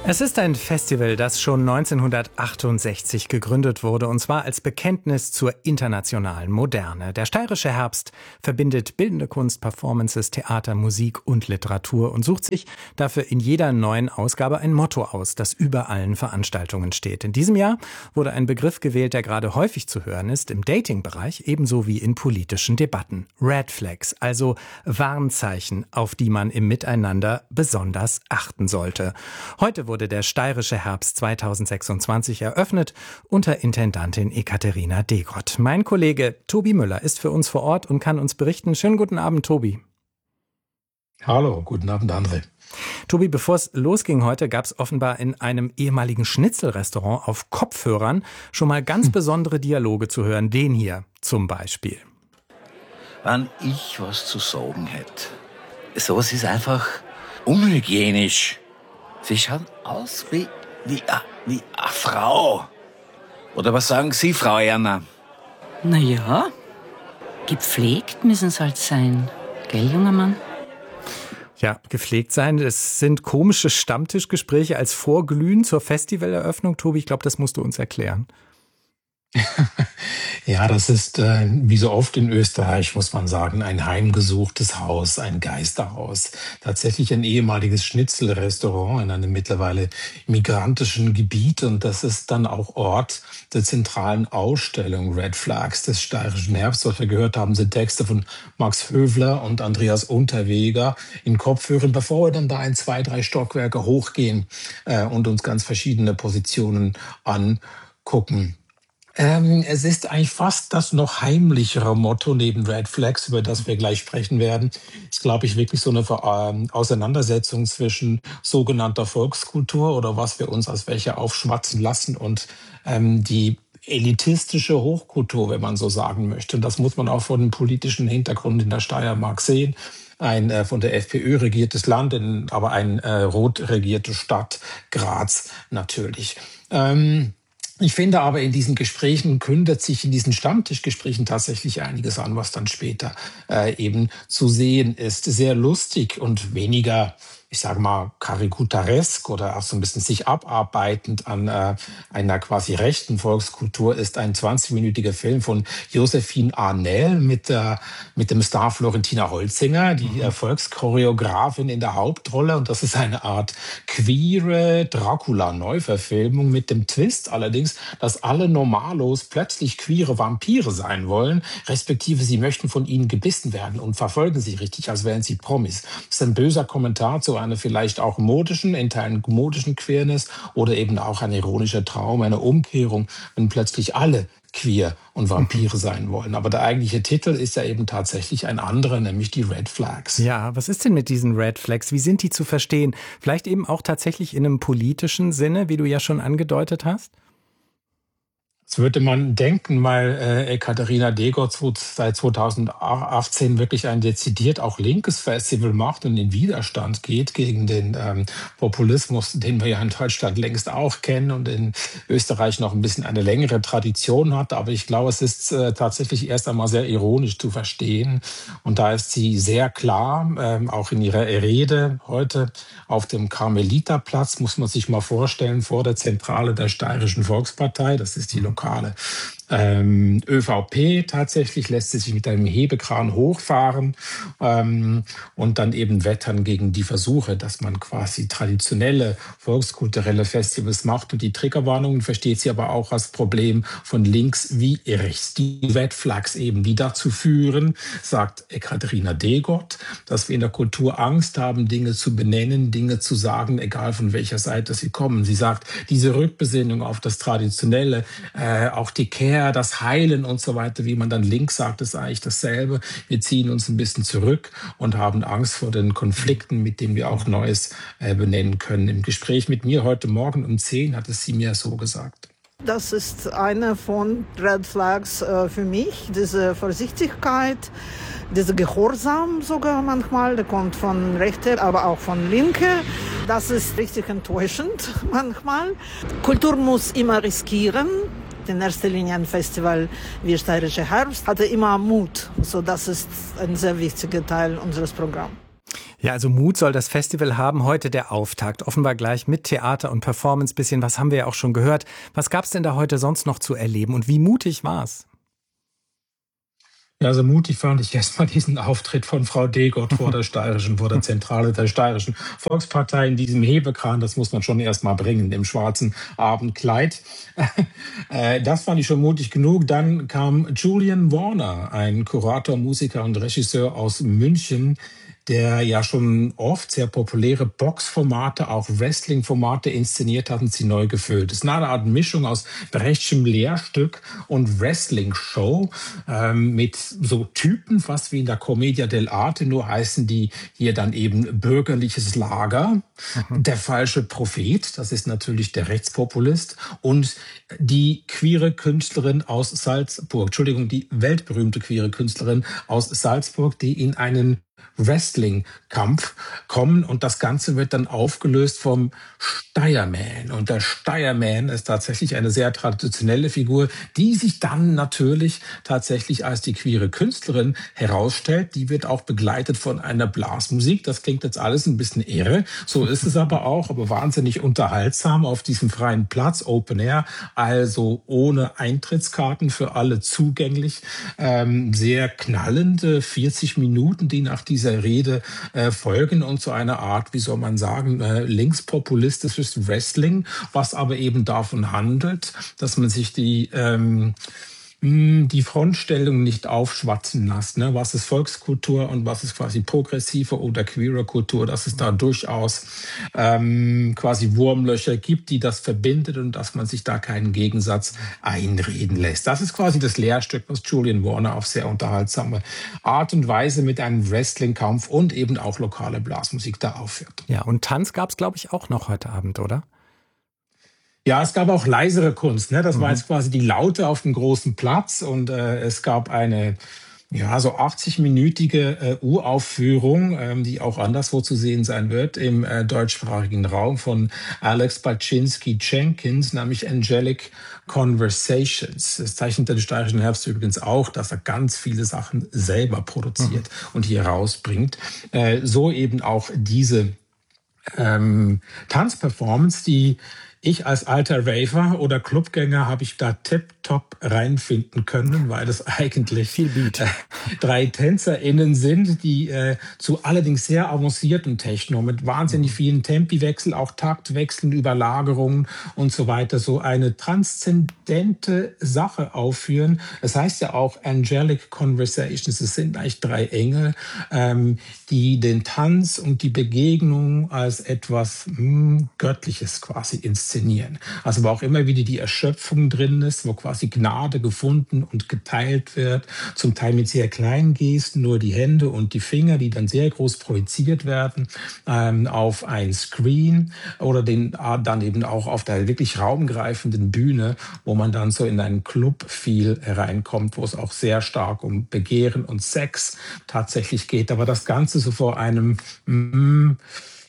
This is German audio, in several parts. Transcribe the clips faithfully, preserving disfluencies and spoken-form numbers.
Es ist ein Festival, das schon neunzehnhundertachtundsechzig gegründet wurde, und zwar als Bekenntnis zur internationalen Moderne. Der steirische Herbst verbindet bildende Kunst, Performances, Theater, Musik und Literatur und sucht sich dafür in jeder neuen Ausgabe ein Motto aus, das über allen Veranstaltungen steht. In diesem Jahr wurde ein Begriff gewählt, der gerade häufig zu hören ist, im Dating-Bereich ebenso wie in politischen Debatten. Red Flags, also Warnzeichen, auf die man im Miteinander besonders achten sollte. Heute wurde der steirische Herbst zweitausendsechsundzwanzig eröffnet unter Intendantin Ekaterina Degott. Mein Kollege Tobi Müller ist für uns vor Ort und kann uns berichten. Schönen guten Abend, Tobi. Hallo, guten Abend, André. Tobi, bevor es losging heute, gab es offenbar in einem ehemaligen Schnitzelrestaurant auf Kopfhörern schon mal ganz hm. besondere Dialoge zu hören. Den hier zum Beispiel. Wenn ich was zu sagen hätte, sowas ist einfach unhygienisch. Sie schauen aus wie, wie, wie eine Frau. Oder was sagen Sie, Frau Erna? Na ja, gepflegt müssen sie halt sein. Gell, junger Mann? Ja, gepflegt sein. Es sind komische Stammtischgespräche als Vorglühen zur Festivaleröffnung. Tobi, ich glaube, das musst du uns erklären. Ja, das ist, äh, wie so oft in Österreich, muss man sagen, ein heimgesuchtes Haus, ein Geisterhaus. Tatsächlich ein ehemaliges Schnitzelrestaurant in einem mittlerweile migrantischen Gebiet. Und das ist dann auch Ort der zentralen Ausstellung Red Flags des steirischen Herbst. Was wir gehört haben, sind Texte von Max Höfler und Andreas Unterweger in Kopfhörern, bevor wir dann da ein, zwei, drei Stockwerke hochgehen äh, und uns ganz verschiedene Positionen angucken. Ähm, es ist eigentlich fast das noch heimlichere Motto neben Red Flags, über das wir gleich sprechen werden. Ist, glaube ich, wirklich so eine ähm, Auseinandersetzung zwischen sogenannter Volkskultur oder was wir uns als welche aufschwatzen lassen und ähm, die elitistische Hochkultur, wenn man so sagen möchte. Und das muss man auch vor dem politischen Hintergrund in der Steiermark sehen. Ein äh, von der FPÖ regiertes Land, in, aber ein äh, rot regierte Stadt, Graz natürlich. Ähm, Ich finde aber, in diesen Gesprächen kündet sich in diesen Stammtischgesprächen tatsächlich einiges an, was dann später äh, eben zu sehen ist. Sehr lustig und weniger, ich sage mal, karikaturesk oder auch so ein bisschen sich abarbeitend an äh, einer quasi rechten Volkskultur ist ein zwanzigminütiger Film von Josephine Arnell mit, äh, mit dem Star Florentina Holzinger, die Erfolgschoreografin in der Hauptrolle. Und das ist eine Art queere Dracula-Neuverfilmung mit dem Twist allerdings, dass alle Normalos plötzlich queere Vampire sein wollen, respektive sie möchten von ihnen gebissen werden und verfolgen sie richtig, als wären sie Promis. Das ist ein böser Kommentar zu einer vielleicht auch modischen, in Teilen modischen Queerness oder eben auch ein ironischer Traum, eine Umkehrung, wenn plötzlich alle queer und Vampire sein wollen. Aber der eigentliche Titel ist ja eben tatsächlich ein anderer, nämlich die Red Flags. Ja, was ist denn mit diesen Red Flags? Wie sind die zu verstehen? Vielleicht eben auch tatsächlich in einem politischen Sinne, wie du ja schon angedeutet hast? Das würde man denken, weil äh, Ekaterina Degott seit zweitausendachtzehn wirklich ein dezidiert auch linkes Festival macht und in Widerstand geht gegen den ähm, Populismus, den wir ja in Deutschland längst auch kennen und in Österreich noch ein bisschen eine längere Tradition hat. Aber ich glaube, es ist äh, tatsächlich erst einmal sehr ironisch zu verstehen. Und da ist sie sehr klar, ähm, auch in ihrer Rede heute auf dem Karmeliterplatz, muss man sich mal vorstellen, vor der Zentrale der Steirischen Volkspartei. Das ist die lokale ähm, ÖVP. Tatsächlich lässt sie sich mit einem Hebekran hochfahren ähm, und dann eben wettern gegen die Versuche, dass man quasi traditionelle volkskulturelle Festivals macht. Und die Triggerwarnungen versteht sie aber auch als Problem von links wie rechts. Die Red Flags eben, die dazu führen, sagt Ekaterina Degott, dass wir in der Kultur Angst haben, Dinge zu benennen, Dinge zu sagen, egal von welcher Seite sie kommen. Sie sagt, diese Rückbesinnung auf das Traditionelle, äh, auch die Care, das Heilen und so weiter, wie man dann links sagt, ist eigentlich dasselbe. Wir ziehen uns ein bisschen zurück und haben Angst vor den Konflikten, mit denen wir auch Neues äh, benennen können. Im Gespräch mit mir heute Morgen um zehn hat es sie mir so gesagt. Das ist eine von Red Flags äh, für mich, diese Vorsichtigkeit, dieser Gehorsam sogar manchmal, der kommt von Rechte, aber auch von Linke. Das ist richtig enttäuschend manchmal. Kultur muss immer riskieren. In erster Linie ein Festival wie Steirischer Herbst hatte immer Mut. So, das ist ein sehr wichtiger Teil unseres Programms. Ja, also Mut soll das Festival haben. Heute der Auftakt. Offenbar gleich mit Theater und Performance. Bisschen was haben wir ja auch schon gehört. Was gab's denn da heute sonst noch zu erleben und wie mutig war's? Ja, so mutig fand ich erstmal diesen Auftritt von Frau Degott vor der steirischen, vor der Zentrale der steirischen Volkspartei in diesem Hebekran. Das muss man schon erstmal bringen, im schwarzen Abendkleid. Äh, Das fand ich schon mutig genug. Dann kam Julian Warner, ein Kurator, Musiker und Regisseur aus München, der ja schon oft sehr populäre Boxformate, auch Wrestling-Formate inszeniert hat und sie neu gefüllt. Es ist eine Art Mischung aus Brechtschem Lehrstück und Wrestling-Show ähm, mit so Typen, fast wie in der Commedia dell'arte, nur heißen die hier dann eben bürgerliches Lager, mhm. der falsche Prophet, das ist natürlich der Rechtspopulist, und die queere Künstlerin aus Salzburg, Entschuldigung, die weltberühmte queere Künstlerin aus Salzburg, die in einen Wrestling-Kampf kommen, und das Ganze wird dann aufgelöst vom Steierman. Und der Steierman ist tatsächlich eine sehr traditionelle Figur, die sich dann natürlich tatsächlich als die queere Künstlerin herausstellt. Die wird auch begleitet von einer Blasmusik. Das klingt jetzt alles ein bisschen irre. So ist es aber auch, aber wahnsinnig unterhaltsam auf diesem freien Platz, Open Air, also ohne Eintrittskarten für alle zugänglich. Ähm, sehr knallende vierzig Minuten, die nach dieser Rede äh, folgen, und so eine Art, wie soll man sagen, äh, linkspopulistisches Wrestling, was aber eben davon handelt, dass man sich die ähm, die Frontstellung nicht aufschwatzen lässt. Ne? Was ist Volkskultur und was ist quasi progressive oder queere Kultur, dass es da durchaus ähm, quasi Wurmlöcher gibt, die das verbindet, und dass man sich da keinen Gegensatz einreden lässt. Das ist quasi das Lehrstück, was Julian Warner auf sehr unterhaltsame Art und Weise mit einem Wrestling-Kampf und eben auch lokale Blasmusik da aufführt. Ja, und Tanz gab's, glaube ich, auch noch heute Abend, oder? Ja, es gab auch leisere Kunst. Ne? Das mhm. war jetzt quasi die Laute auf dem großen Platz, und äh, es gab eine ja so achtzig-minütige äh, Uraufführung, ähm, die auch anderswo zu sehen sein wird im äh, deutschsprachigen Raum, von Alex Baczynski-Jenkins, nämlich Angelic Conversations. Das zeichnet den steirischen Herbst übrigens auch, dass er ganz viele Sachen selber produziert mhm. und hier rausbringt. Äh, so eben auch diese ähm, Tanzperformance, die ich als alter Raver oder Clubgänger habe ich da tipptopp reinfinden können, weil es eigentlich viel Beat. Äh, drei TänzerInnen sind, die äh, zu allerdings sehr avancierten Techno mit wahnsinnig vielen Tempiwechsel, auch Taktwechseln, Überlagerungen und so weiter, so eine transzendente Sache aufführen. Das heißt ja auch Angelic Conversations. Es sind eigentlich drei Engel, ähm, die den Tanz und die Begegnung als etwas mh, Göttliches quasi inszenieren. Also wo auch immer wieder die Erschöpfung drin ist, wo quasi Gnade gefunden und geteilt wird, zum Teil mit sehr kleinen Gesten, nur die Hände und die Finger, die dann sehr groß projiziert werden ähm, auf ein Screen oder den, äh, dann eben auch auf der wirklich raumgreifenden Bühne, wo man dann so in einen Club-Feel hereinkommt, wo es auch sehr stark um Begehren und Sex tatsächlich geht. Aber das Ganze so vor einem mm,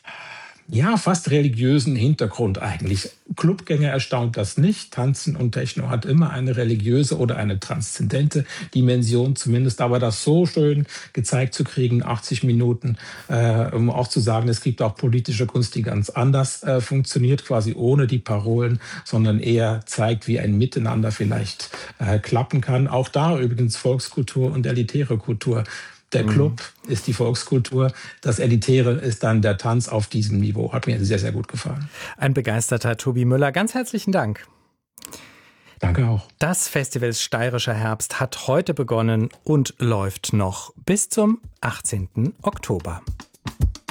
ja, fast religiösen Hintergrund eigentlich. Clubgänger erstaunt das nicht. Tanzen und Techno hat immer eine religiöse oder eine transzendente Dimension zumindest. Aber das so schön gezeigt zu kriegen, achtzig Minuten, äh, um auch zu sagen, es gibt auch politische Kunst, die ganz anders äh, funktioniert, quasi ohne die Parolen, sondern eher zeigt, wie ein Miteinander vielleicht äh, klappen kann. Auch da übrigens Volkskultur und elitäre Kultur. Der Club mhm. ist die Volkskultur, das Elitäre ist dann der Tanz auf diesem Niveau. Hat mir sehr, sehr gut gefallen. Ein begeisterter Tobi Müller. Ganz herzlichen Dank. Danke auch. Das Festival Steirischer Herbst hat heute begonnen und läuft noch bis zum achtzehnten Oktober.